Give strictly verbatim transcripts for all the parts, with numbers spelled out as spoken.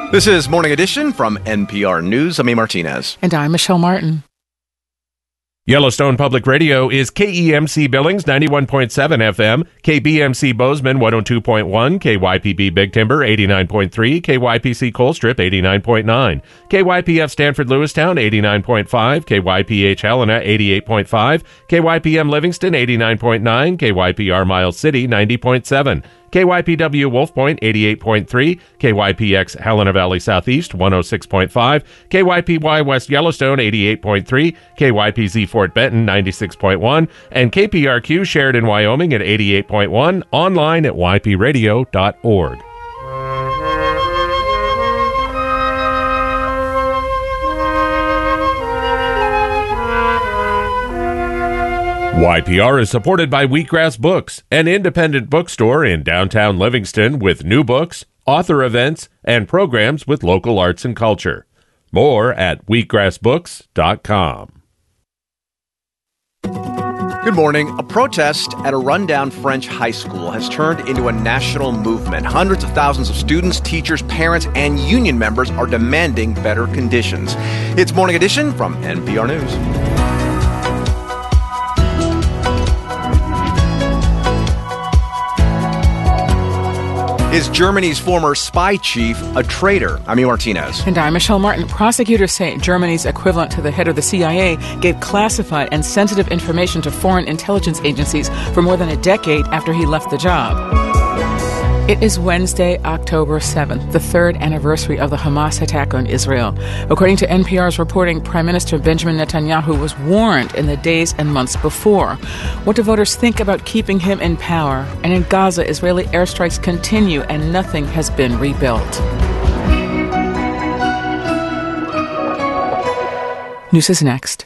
This is Morning Edition from N P R News. I'm E. Martinez. And I'm Michelle Martin. Yellowstone Public Radio is K E M C Billings ninety-one point seven F M, K B M C Bozeman one oh two point one, K Y P B Big Timber eighty-nine point three, K Y P C Colstrip eighty-nine point nine, K Y P F Stanford Lewistown eighty-nine point five, K Y P H Helena eighty-eight point five, K Y P M Livingston eighty-nine point nine, K Y P R Miles City ninety point seven, K Y P W Wolf Point eighty-eight point three, K Y P X Helena Valley Southeast one oh six point five, K Y P Y West Yellowstone eighty-eight point three, K Y P Z Fort Benton ninety-six point one, and K P R Q Sheridan, Wyoming at eighty-eight point one, online at y p radio dot org. Y P R is supported by Wheatgrass Books, an independent bookstore in downtown Livingston with new books, author events, and programs with local arts and culture. More at wheatgrass books dot com. Good morning. A protest at a rundown French high school has turned into a national movement. Hundreds of thousands of students, teachers, parents, and union members are demanding better conditions. It's Morning Edition from N P R News. Is Germany's former spy chief a traitor? I'm E. Martinez. And I'm Michelle Martin. Prosecutors say Germany's equivalent to the head of the C I A gave classified and sensitive information to foreign intelligence agencies for more than a decade after he left the job. It is Wednesday, October seventh, the third anniversary of the Hamas attack on Israel. According to N P R's reporting, Prime Minister Benjamin Netanyahu was warned in the days and months before. What do voters think about keeping him in power? And in Gaza, Israeli airstrikes continue and nothing has been rebuilt. News is next.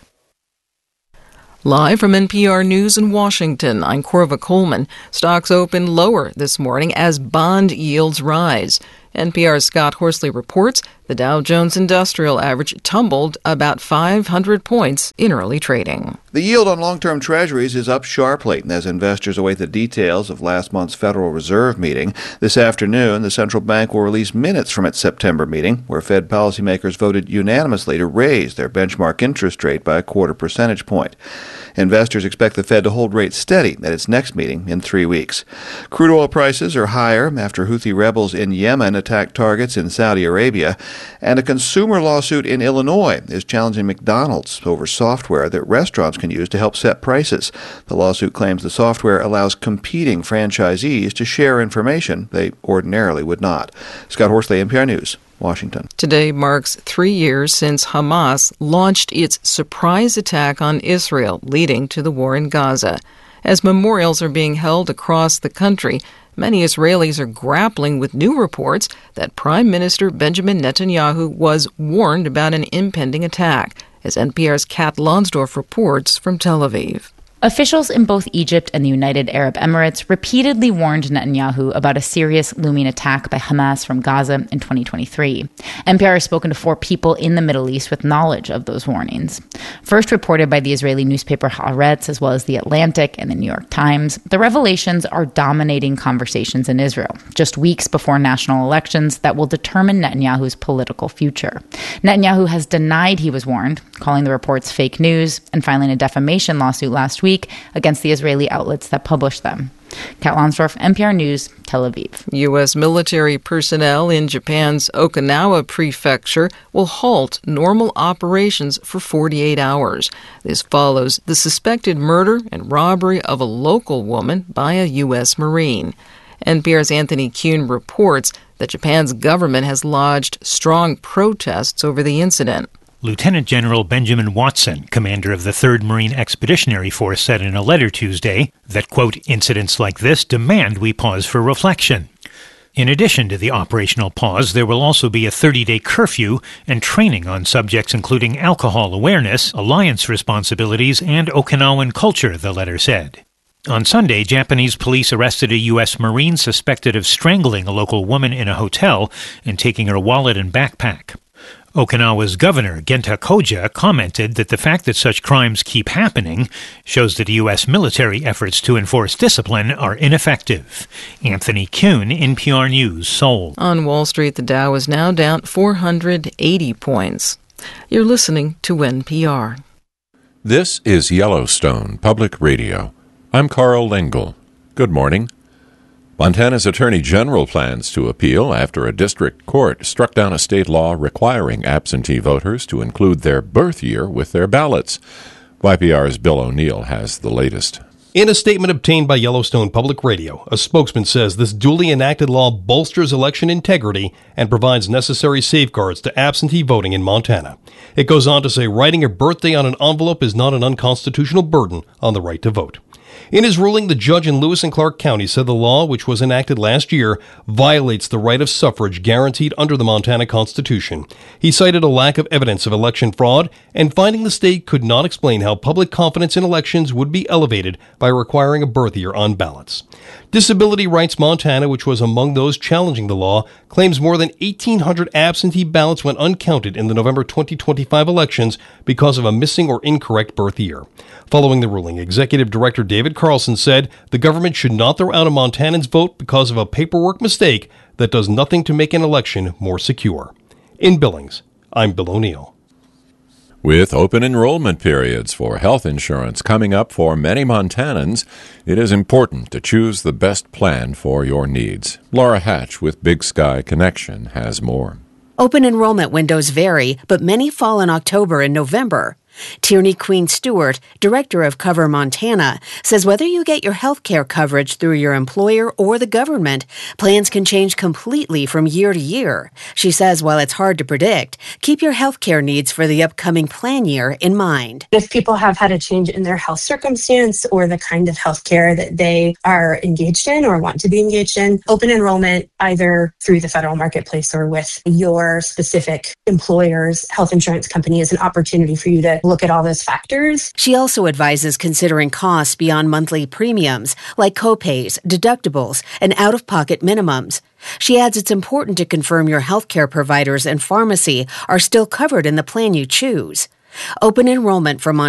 Live from N P R News in Washington, I'm Corva Coleman. Stocks open lower this morning as bond yields rise. N P R's Scott Horsley reports the Dow Jones Industrial Average tumbled about five hundred points in early trading. The yield on long-term treasuries is up sharply as investors await the details of last month's Federal Reserve meeting. This afternoon, the central bank will release minutes from its September meeting, where Fed policymakers voted unanimously to raise their benchmark interest rate by a quarter percentage point. Investors expect the Fed to hold rates steady at its next meeting in three weeks. Crude oil prices are higher after Houthi rebels in Yemen attacked targets in Saudi Arabia, and a consumer lawsuit in Illinois is challenging McDonald's over software that restaurants can use to help set prices. The lawsuit claims the software allows competing franchisees to share information they ordinarily would not. Scott Horsley, N P R News, Washington. Today marks three years since Hamas launched its surprise attack on Israel, leading to the war in Gaza. As memorials are being held across the country, many Israelis are grappling with new reports that Prime Minister Benjamin Netanyahu was warned about an impending attack, as N P R's Kat Lonsdorf reports from Tel Aviv. Officials in both Egypt and the United Arab Emirates repeatedly warned Netanyahu about a serious looming attack by Hamas from Gaza in twenty twenty-three. N P R has spoken to four people in the Middle East with knowledge of those warnings. First reported by the Israeli newspaper Haaretz, as well as The Atlantic and the New York Times, the revelations are dominating conversations in Israel, just weeks before national elections that will determine Netanyahu's political future. Netanyahu has denied he was warned, calling the reports fake news, and filing a defamation lawsuit last week against the Israeli outlets that published them. Kat Lonsdorf, N P R News, Tel Aviv. U S military personnel in Japan's Okinawa prefecture will halt normal operations for forty-eight hours. This follows the suspected murder and robbery of a local woman by a U S Marine. N P R's Anthony Kuhn reports that Japan's government has lodged strong protests over the incident. Lieutenant General Benjamin Watson, commander of the third Marine Expeditionary Force, said in a letter Tuesday that, quote, incidents like this demand we pause for reflection. In addition to the operational pause, there will also be a thirty-day curfew and training on subjects including alcohol awareness, alliance responsibilities, and Okinawan culture, the letter said. On Sunday, Japanese police arrested a U S Marine suspected of strangling a local woman in a hotel and taking her wallet and backpack. Okinawa's governor, Genta Koja, commented that the fact that such crimes keep happening shows that U S military efforts to enforce discipline are ineffective. Anthony Kuhn, N P R News, Seoul. On Wall Street, the Dow is now down four hundred eighty points. You're listening to N P R. This is Yellowstone Public Radio. I'm Carl Lengel. Good morning. Montana's Attorney General plans to appeal after a district court struck down a state law requiring absentee voters to include their birth year with their ballots. Y P R's Bill O'Neill has the latest. In a statement obtained by Yellowstone Public Radio, a spokesman says this duly enacted law bolsters election integrity and provides necessary safeguards to absentee voting in Montana. It goes on to say writing your birthday on an envelope is not an unconstitutional burden on the right to vote. In his ruling, the judge in Lewis and Clark County said the law, which was enacted last year, violates the right of suffrage guaranteed under the Montana Constitution. He cited a lack of evidence of election fraud and finding the state could not explain how public confidence in elections would be elevated by requiring a birth year on ballots. Disability Rights Montana, which was among those challenging the law, claims more than eighteen hundred absentee ballots went uncounted in the November twenty twenty-five elections because of a missing or incorrect birth year. Following the ruling, Executive Director David Carlson said the government should not throw out a Montanan's vote because of a paperwork mistake that does nothing to make an election more secure. In Billings, I'm Bill O'Neill. With open enrollment periods for health insurance coming up for many Montanans, it is important to choose the best plan for your needs. Laura Hatch with Big Sky Connection has more. Open enrollment windows vary, but many fall in October and November. Tierney Queen Stewart, director of Cover Montana, says whether you get your health care coverage through your employer or the government, plans can change completely from year to year. She says while it's hard to predict, keep your health care needs for the upcoming plan year in mind. If people have had a change in their health circumstance or the kind of health care that they are engaged in or want to be engaged in, open enrollment either through the federal marketplace or with your specific employer's health insurance company is an opportunity for you to look at all those factors. She also advises considering costs beyond monthly premiums, like copays, deductibles, and out-of-pocket minimums. She adds it's important to confirm your healthcare providers and pharmacy are still covered in the plan you choose. Open enrollment for Montana